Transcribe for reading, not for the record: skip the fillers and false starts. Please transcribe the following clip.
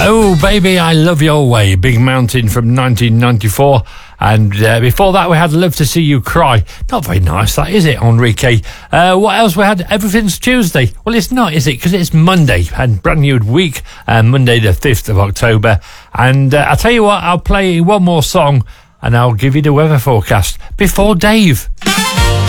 Oh, Baby, I Love Your Way, Big Mountain from 1994. And before that, we had Love to See You Cry. Not very nice, that, is it, Enrique? What else we had? Everything's Tuesday. Well, it's not, is it? Because it's Monday, and brand new week, Monday the 5th of October. And I'll tell you what, I'll play one more song, and I'll give you the weather forecast before Dave.